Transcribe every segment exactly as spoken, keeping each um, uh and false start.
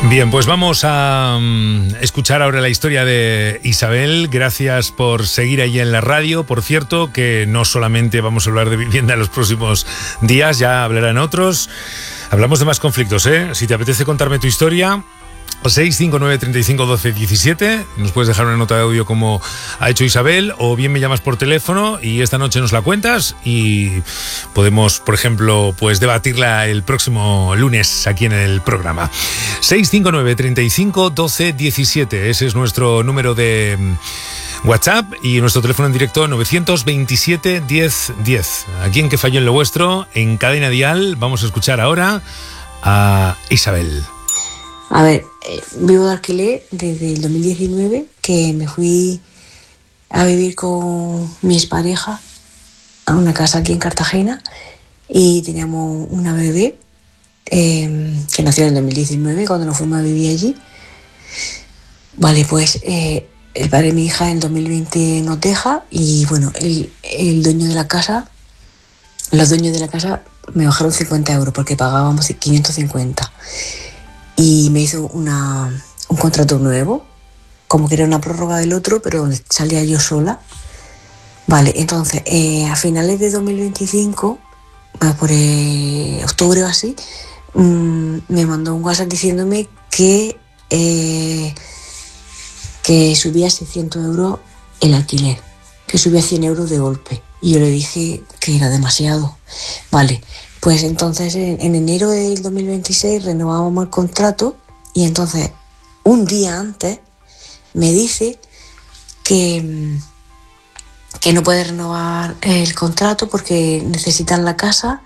Bien, pues vamos a um, escuchar ahora la historia de Isabel. Gracias por seguir ahí en la radio. Por cierto, que no solamente vamos a hablar de vivienda en los próximos días, ya hablarán otros. Hablamos de más conflictos, ¿eh? Si te apetece contarme tu historia, seis cinco nueve, treinta y cinco, doce, diecisiete. Nos puedes dejar una nota de audio como ha hecho Isabel, o bien me llamas por teléfono y esta noche nos la cuentas y podemos, por ejemplo, pues debatirla el próximo lunes aquí en el programa. seis cinco nueve, treinta y cinco, doce, diecisiete. Ese es nuestro número de WhatsApp y nuestro teléfono en directo novecientos veintisiete, diez, diez. Aquí en Que Falló en Lo Vuestro, en Cadena Dial, vamos a escuchar ahora a Isabel. A ver, eh, vivo de alquiler desde el dos mil diecinueve, que me fui a vivir con mi expareja a una casa aquí en Cartagena y teníamos una bebé eh, que nació en el dos mil diecinueve cuando nos fuimos a vivir allí. Vale, pues eh, el padre de mi hija en el dos mil veinte nos deja y bueno, el, el dueño de la casa, los dueños de la casa me bajaron cincuenta euros porque pagábamos quinientos cincuenta. Y me hizo una, un contrato nuevo, como que era una prórroga del otro, pero salía yo sola. Vale, entonces, eh, a finales de dos mil veinticinco, por eh, octubre o así, mmm, me mandó un WhatsApp diciéndome que, eh, que subía seiscientos euros el alquiler, que subía cien euros de golpe. Y yo le dije que era demasiado. Vale. Pues entonces en, en enero del dos mil veintiséis renovábamos el contrato y entonces un día antes me dice que, que no puede renovar el contrato porque necesitan la casa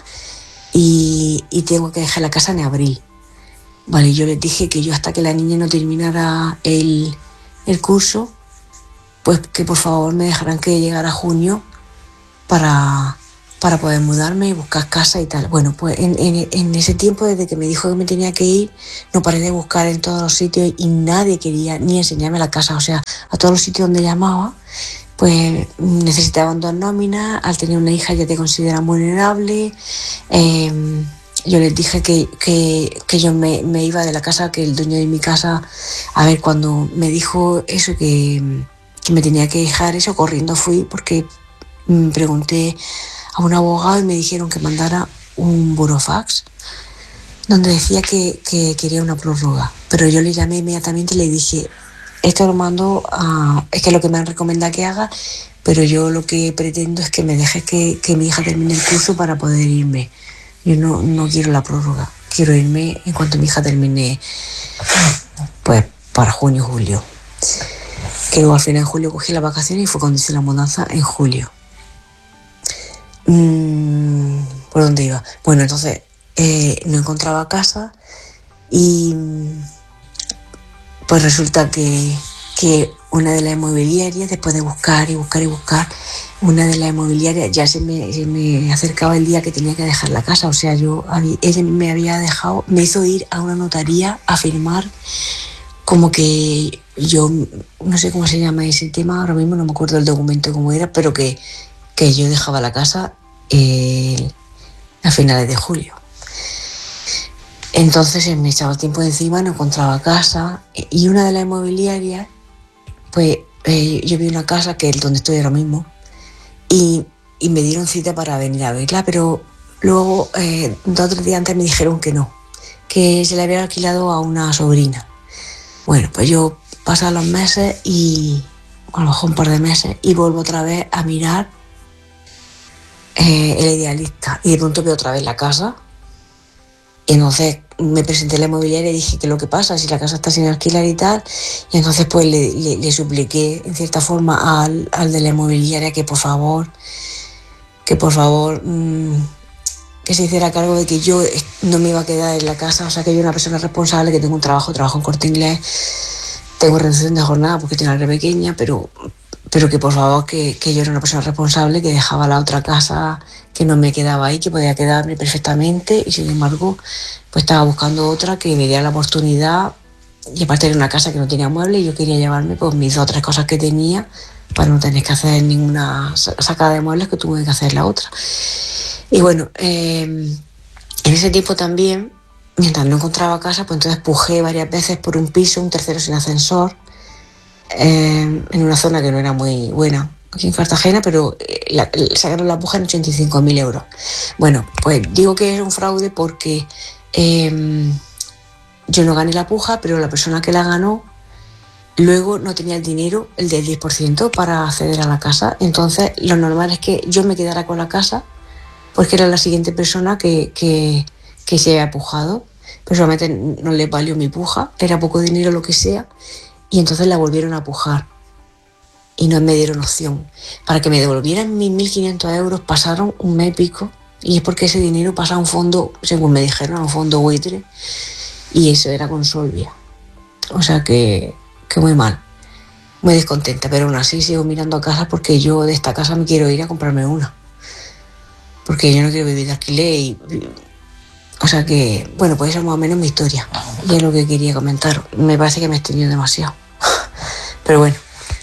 y, y tengo que dejar la casa en abril. Vale, yo les dije que yo hasta que la niña no terminara el, el curso, pues que por favor me dejaran que llegara junio para... para poder mudarme y buscar casa y tal. Bueno, pues en, en, en ese tiempo, desde que me dijo que me tenía que ir, no paré de buscar en todos los sitios y nadie quería ni enseñarme la casa. O sea, a todos los sitios donde llamaba, pues necesitaban dos nóminas, al tener una hija ya te consideran vulnerable. Eh, yo les dije que, que, que yo me, me iba de la casa, que el dueño de mi casa, a ver, cuando me dijo eso, que, que me tenía que dejar eso, corriendo fui porque me pregunté a un abogado y me dijeron que mandara un burofax donde decía que, que quería una prórroga, pero yo le llamé inmediatamente y le dije, esto lo mando a... es que es lo que me han recomendado que haga, pero yo lo que pretendo es que me dejes que, que mi hija termine el curso para poder irme. Yo no, no quiero la prórroga, quiero irme en cuanto mi hija termine, pues para junio, julio. Que luego al final en julio cogí las vacaciones y fue cuando hice la mudanza en julio. ¿Por dónde iba? Bueno, entonces eh, no encontraba casa y pues resulta que, que una de las inmobiliarias, después de buscar y buscar y buscar, una de las inmobiliarias ya se me, se me acercaba el día que tenía que dejar la casa. O sea, yo había, ella me había dejado, me hizo ir a una notaría a firmar como que yo, no sé cómo se llama ese tema, ahora mismo no me acuerdo del documento cómo era, pero que que yo dejaba la casa eh, a finales de julio. Entonces me echaba el tiempo de encima, no encontraba casa y una de las inmobiliarias, pues eh, yo vi una casa que es donde estoy ahora mismo y, y me dieron cita para venir a verla, pero luego eh, dos o tres días antes me dijeron que no, que se le había alquilado a una sobrina. Bueno, pues yo pasan los meses y a lo mejor un par de meses y vuelvo otra vez a mirar Eh, el idealista y de pronto veo otra vez la casa y entonces me presenté a la inmobiliaria y dije que lo que pasa si la casa está sin alquilar y tal, y entonces pues le, le, le supliqué en cierta forma al, al de la inmobiliaria que por favor que por favor mmm, que se hiciera cargo de que yo no me iba a quedar en la casa, o sea que yo era una persona responsable, que tengo un trabajo, trabajo en Corte Inglés, tengo reducción de jornada porque tengo una re pequeña, pero pero que por favor que, que yo era una persona responsable, que dejaba la otra casa, que no me quedaba ahí, que podía quedarme perfectamente y sin embargo pues estaba buscando otra que me diera la oportunidad y aparte era una casa que no tenía muebles y yo quería llevarme pues mis dos o tres cosas que tenía para no tener que hacer ninguna sacada de muebles que tuve que hacer la otra. Y bueno, eh, en ese tiempo también mientras no encontraba casa, pues entonces pujé varias veces por un piso, un tercero sin ascensor, eh, en una zona que no era muy buena aquí en Cartagena, pero la, la, sacaron la puja en ochenta y cinco mil euros. Bueno, pues digo que es un fraude porque eh, yo no gané la puja, pero la persona que la ganó luego no tenía el dinero, el del diez por ciento, para acceder a la casa. Entonces lo normal es que yo me quedara con la casa porque era la siguiente persona que, que, que se había pujado. Pero solamente no le valió mi puja, era poco dinero lo que sea, y entonces la volvieron a pujar y no me dieron opción. Para que me devolvieran mis mil quinientos euros pasaron un mes y pico, y es porque ese dinero pasa a un fondo, según me dijeron, a un fondo buitre, y eso era con Solvia. O sea que, que muy mal, muy descontenta, pero aún así sigo mirando a casa porque yo de esta casa me quiero ir a comprarme una, porque yo no quiero vivir de alquiler. Y, o sea que, bueno, pues esa es más o menos mi historia, y es lo que quería comentar. Me parece que me he extendido demasiado, pero bueno,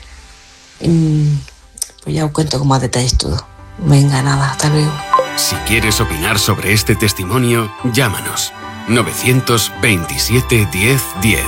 pues ya os cuento con más detalles todo. Venga, nada, hasta luego. Si quieres opinar sobre este testimonio, llámanos novecientos veintisiete diez diez.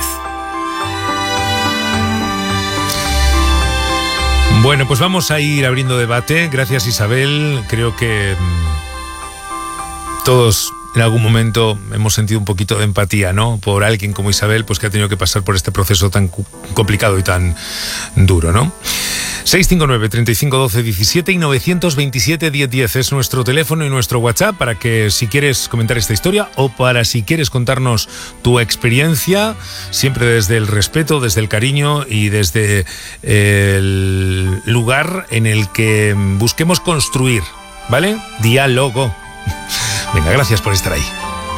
Bueno, pues vamos a ir abriendo debate. Gracias, Isabel. Creo que mmm, todos en algún momento hemos sentido un poquito de empatía, ¿no? Por alguien como Isabel, pues que ha tenido que pasar por este proceso tan complicado y tan duro, ¿no? seis cinco nueve, treinta y cinco, doce, diecisiete y novecientos veintisiete, diez diez es nuestro teléfono y nuestro WhatsApp para que, si quieres comentar esta historia o para si quieres contarnos tu experiencia, siempre desde el respeto, desde el cariño y desde el lugar en el que busquemos construir, ¿vale? Diálogo. Venga, gracias por estar ahí.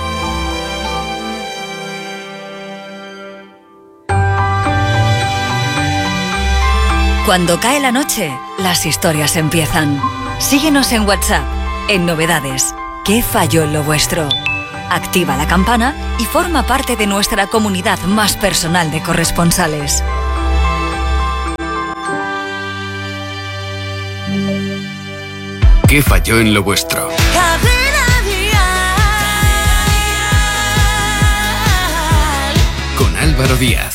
Cuando cae la noche, las historias empiezan. Síguenos en WhatsApp, en Novedades. ¿Qué falló en lo vuestro? Activa la campana y forma parte de nuestra comunidad más personal de corresponsales. ¿Qué falló en lo vuestro? Con Álvaro Díaz.